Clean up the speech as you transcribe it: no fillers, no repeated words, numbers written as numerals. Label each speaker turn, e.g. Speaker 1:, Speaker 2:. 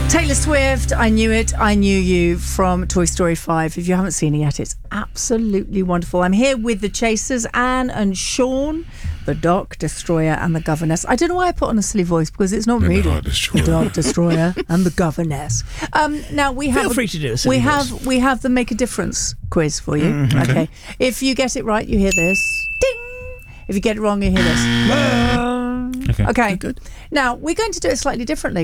Speaker 1: Taylor Swift, I Knew It, I Knew You from Toy Story 5. If you haven't seen it yet, it's absolutely wonderful. I'm here with the Chasers, Anne and Sean, the Dark Destroyer and the Governess. I don't know why I put on a silly voice because it's not really the Dark Destroyer and the Governess. Now we have
Speaker 2: Feel free to do a silly voice.
Speaker 1: We have the Make a Difference quiz for you. Okay. If you get it right, you hear this. Ding! If you get it wrong, you hear this.
Speaker 2: Okay.
Speaker 1: Okay.
Speaker 2: Good.
Speaker 1: Now we're going to do it slightly differently.